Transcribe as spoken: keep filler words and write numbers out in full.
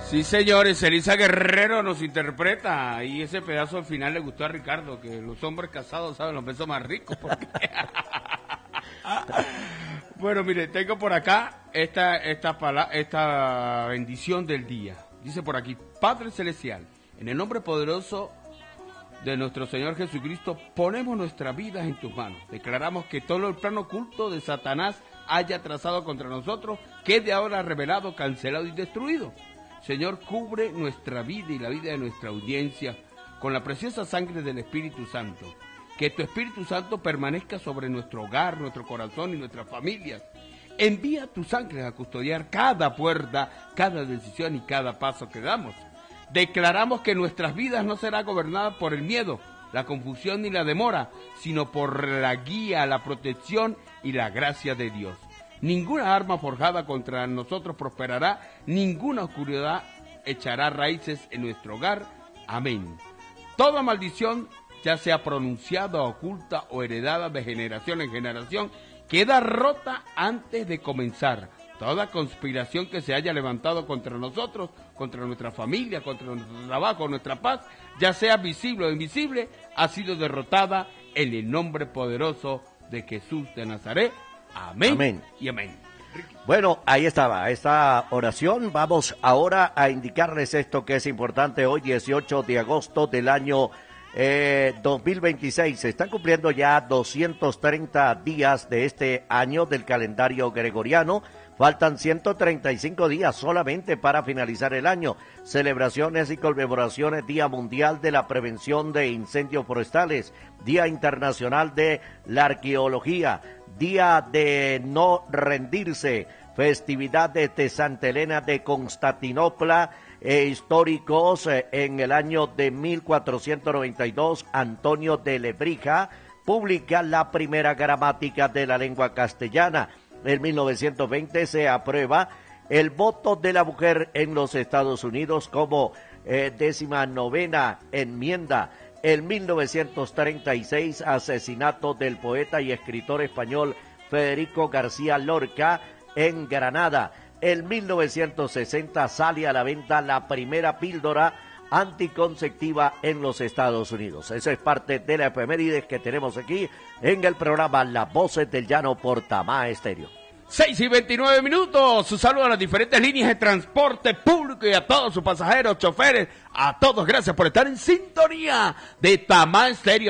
Sí, señores, Elisa Guerrero nos interpreta y ese pedazo al final le gustó a Ricardo, que los hombres casados saben los besos más ricos. Porque... Bueno, mire, tengo por acá esta, esta, pala- esta bendición del día. Dice por aquí, Padre Celestial, en el nombre poderoso de nuestro Señor Jesucristo, ponemos nuestras vidas en tus manos. Declaramos que todo el plano oculto de Satanás haya trazado contra nosotros, quede ahora revelado, cancelado y destruido. Señor, cubre nuestra vida y la vida de nuestra audiencia con la preciosa sangre del Espíritu Santo. Que tu Espíritu Santo permanezca sobre nuestro hogar, nuestro corazón y nuestras familias. Envía tus ángeles a custodiar cada puerta, cada decisión y cada paso que damos. Declaramos que nuestras vidas no serán gobernadas por el miedo, la confusión ni la demora, sino por la guía, la protección y la gracia de Dios. Ninguna arma forjada contra nosotros prosperará, ninguna oscuridad echará raíces en nuestro hogar. Amén. Toda maldición, ya sea pronunciada, oculta o heredada de generación en generación, queda rota antes de comenzar. Toda conspiración que se haya levantado contra nosotros, contra nuestra familia, contra nuestro trabajo, nuestra paz, ya sea visible o invisible, ha sido derrotada en el nombre poderoso de Jesús de Nazaret. Amén, amén y amén. Bueno, ahí estaba esta oración. Vamos ahora a indicarles esto que es importante. Hoy, dieciocho de agosto del año eh, dos mil veintiséis. Se están cumpliendo ya doscientos treinta días de este año del calendario gregoriano. Faltan ciento treinta y cinco días solamente para finalizar el año. Celebraciones y conmemoraciones: Día Mundial de la Prevención de Incendios Forestales, Día Internacional de la Arqueología, Día de No Rendirse, festividades de Santa Elena de Constantinopla, eh, históricos eh, en el año de mil cuatrocientos noventa y dos, Antonio de Lebrija publica la primera gramática de la lengua castellana. En mil novecientos veinte se aprueba el voto de la mujer en los Estados Unidos como eh, décima novena enmienda. En mil novecientos treinta y seis, asesinato del poeta y escritor español Federico García Lorca en Granada. En mil novecientos sesenta sale a la venta la primera píldora anticonceptiva en los Estados Unidos. Eso es parte de la efemérides que tenemos aquí en el programa Las Voces del Llano por Tamá Estéreo. seis y veintinueve minutos, su saludo a las diferentes líneas de transporte público y a todos sus pasajeros, choferes, a todos, gracias por estar en sintonía de Tamá Estéreo.